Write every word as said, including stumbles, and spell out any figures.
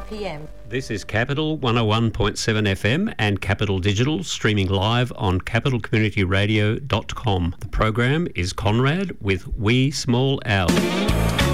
p m. This is Capital one oh one point seven F M and Capital Digital, streaming live on capital community radio dot com. The program is Conrad with Wee Small Owl.